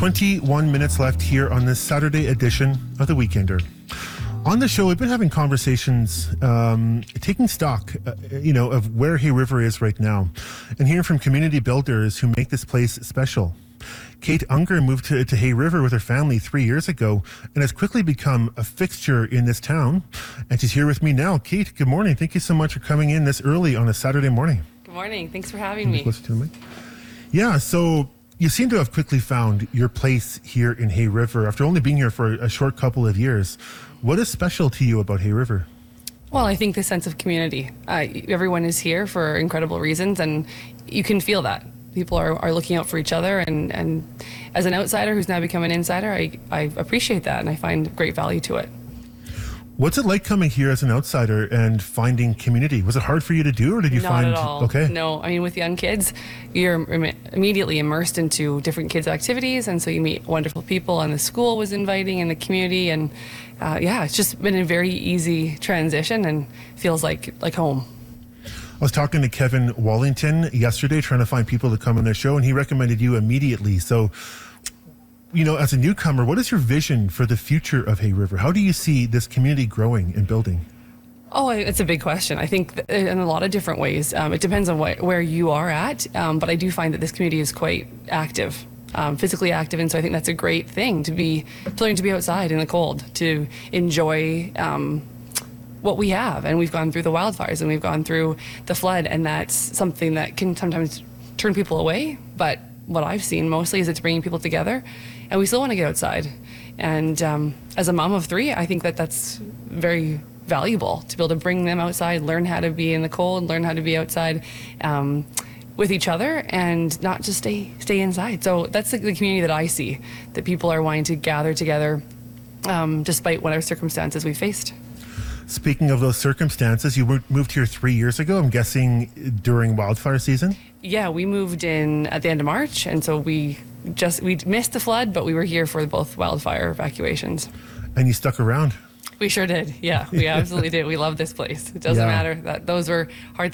21 minutes left here on this Saturday edition of The Weekender. On the show, we've been having conversations, taking stock, of where Hay River is right now, and hearing from community builders who make this place special. Kate Unger moved to Hay River with her family 3 years ago and has quickly become a fixture in this town. And she's here with me now. Kate, good morning. Thank you so much for coming in this early on a Saturday morning. Good morning. Thanks for having me. Closer to the mic. Yeah, so you seem to have quickly found your place here in Hay River after only being here for a short couple of years. What is special to you about Hay River? Well, I think the sense of community. Everyone is here for incredible reasons, and you can feel that. People are looking out for each other, and as an outsider who's now become an insider, I appreciate that, and I find great value to it. What's it like coming here as an outsider and finding community? Was it hard for you to do, or did you find... Not at all. Okay. No, I mean, with young kids, you're immediately immersed into different kids' activities, and so you meet wonderful people, and the school was inviting, and the community, and it's just been a very easy transition and feels like home. I was talking to Kevin Wallington yesterday, trying to find people to come on their show, and he recommended you immediately. So, as a newcomer, what is your vision for the future of Hay River? How do you see this community growing and building? Oh, it's a big question. I think in a lot of different ways. It depends on where you are at, but I do find that this community is quite active, physically active, and so I think that's a great thing to learn to be outside in the cold, to enjoy what we have. And we've gone through the wildfires and we've gone through the flood, and that's something that can sometimes turn people away. But what I've seen mostly is it's bringing people together, and we still want to get outside. And as a mom of three, I think that's very valuable to be able to bring them outside, learn how to be in the cold, learn how to be outside with each other, and not just stay inside. So that's the community that I see, that people are wanting to gather together despite whatever circumstances we faced. Speaking of those circumstances, you moved here 3 years ago, I'm guessing during wildfire season? Yeah, we moved in at the end of March, and so we missed the flood, but we were here for both wildfire evacuations. And you stuck around? We sure did. Yeah, we absolutely did. We love this place. It doesn't matter that those were hard things.